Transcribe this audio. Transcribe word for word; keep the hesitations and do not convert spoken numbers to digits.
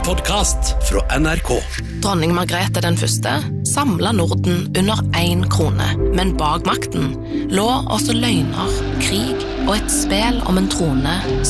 En podcast fra N R K. Dronning Margrethe den første samlet Norden under én krone, men bak makten lå også løgner, krig og et spel om en trone